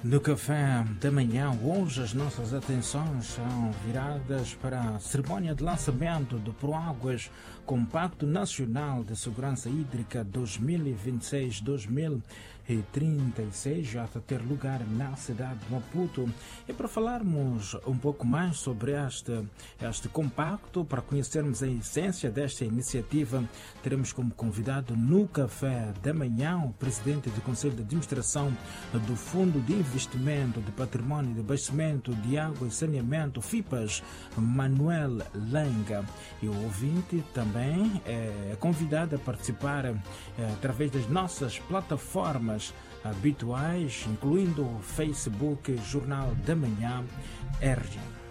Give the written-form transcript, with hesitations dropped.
No café da manhã, hoje as nossas atenções são viradas para a cerimónia de lançamento do Proáguas Compacto Nacional de Segurança Hídrica 2026-2036, já a ter lugar na cidade de Maputo. E para falarmos um pouco mais sobre este compacto, para conhecermos a essência desta iniciativa, teremos como convidado no café da manhã o presidente do Conselho de Administração do Fundo de Investimento de Património de Abastecimento de Água e Saneamento, FIPAS, Manuel Lenga. E o ouvinte também é convidado a participar através das nossas plataformas habituais, incluindo o Facebook Jornal da Manhã RG.